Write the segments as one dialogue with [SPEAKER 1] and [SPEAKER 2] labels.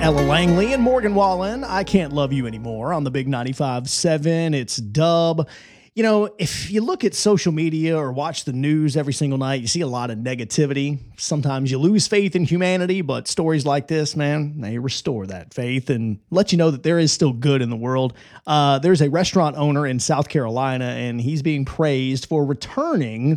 [SPEAKER 1] Ella Langley and Morgan Wallen, I Can't Love You Anymore on the Big 95.7. It's Dub. You know, if you look at social media or watch the news every single night, you see a lot of negativity. Sometimes you lose faith in humanity, but stories like this, man, they restore that faith and let you know that there is still good in the world. There's a restaurant owner in South Carolina, and he's being praised for returning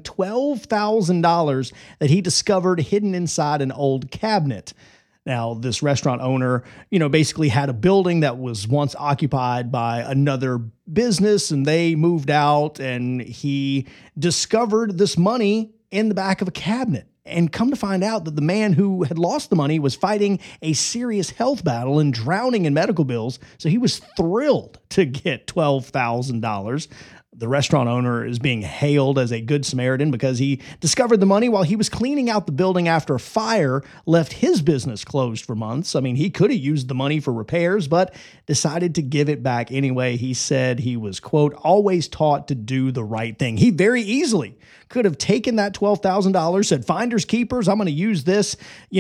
[SPEAKER 1] $12,000 that he discovered hidden inside an old cabinet. Now, this restaurant owner, basically had a building that was once occupied by another business, and they moved out, and he discovered this money in the back of a cabinet. And come to find out that the man who had lost the money was fighting a serious health battle and drowning in medical bills. So he was thrilled to get $12,000. The restaurant owner is being hailed as a good Samaritan because he discovered the money while he was cleaning out the building after a fire left his business closed for months. I mean, he could have used the money for repairs, but decided to give it back anyway. He said he was, quote, always taught to do the right thing. He very easily could have taken that $12,000, said, finders keepers, I'm going to use this,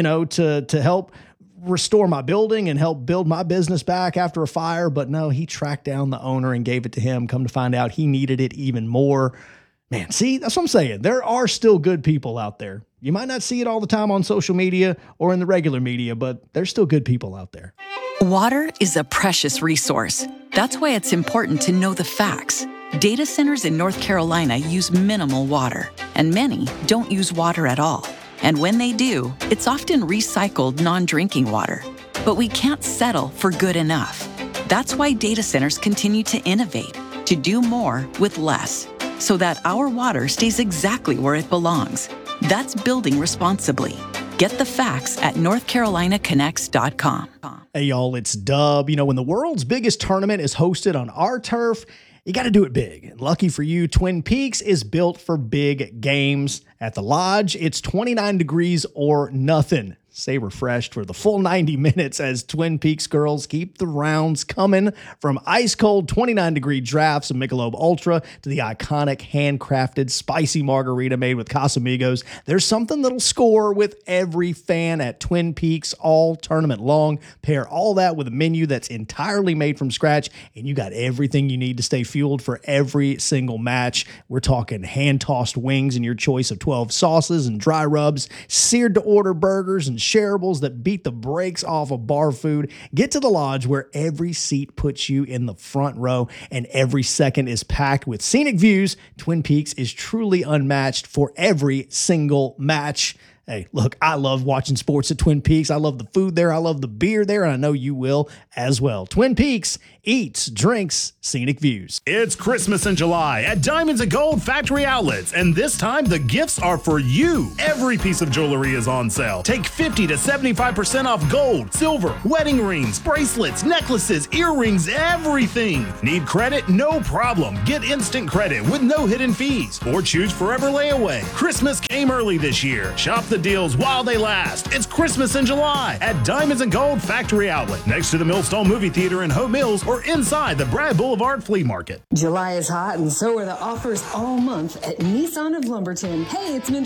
[SPEAKER 1] to help restore my building and help build my business back after a fire. But no, he tracked down the owner and gave it to him. Come to find out, he needed it even more. Man, see, that's what I'm saying. There are still good people out there. You might not see it all the time on social media or in the regular media, but there's still good people out there.
[SPEAKER 2] Water is a precious resource. That's why it's important to know the facts. Data centers in North Carolina use minimal water, and many don't use water at all. And when they do, it's often recycled non-drinking water. But we can't settle for good enough. That's why data centers continue to innovate, to do more with less, so that our water stays exactly where it belongs. That's building responsibly. Get the facts at NorthCarolinaConnects.com.
[SPEAKER 1] Hey, y'all, it's Dub. When the world's biggest tournament is hosted on our turf, you got to do it big. And lucky for you, Twin Peaks is built for big games. At the Lodge, it's 29 degrees or nothing. Stay refreshed for the full 90 minutes as Twin Peaks girls keep the rounds coming, from ice-cold 29-degree drafts of Michelob Ultra to the iconic handcrafted spicy margarita made with Casamigos. There's something that'll score with every fan at Twin Peaks all tournament long. Pair all that with a menu that's entirely made from scratch, and you got everything you need to stay fueled for every single match. We're talking hand-tossed wings and your choice of 12 sauces and dry rubs, seared-to-order burgers, and shareables that beat the brakes off of bar food. Get to the Lodge, where every seat puts you in the front row and every second is packed with scenic views. Twin Peaks is truly unmatched for every single match. Hey, look, I love watching sports at Twin Peaks. I love the food there. I love the beer there, and I know you will as well. Twin Peaks, eats, drinks, scenic views.
[SPEAKER 3] It's Christmas in July at Diamonds and Gold Factory Outlets, and this time the gifts are for you. Every piece of jewelry is on sale. Take 50 to 75% off gold, silver, wedding rings, bracelets, necklaces, earrings, everything. Need credit? No problem. Get instant credit with no hidden fees, or choose Forever Layaway. Christmas came early this year. Shop the deals while they last. It's Christmas in July at Diamonds and Gold Factory Outlet, next to the Millstone Movie Theater in Hope Mills, or inside the Brad Boulevard Flea Market.
[SPEAKER 4] July is hot, and so are the offers all month at Nissan of Lumberton. Hey, it's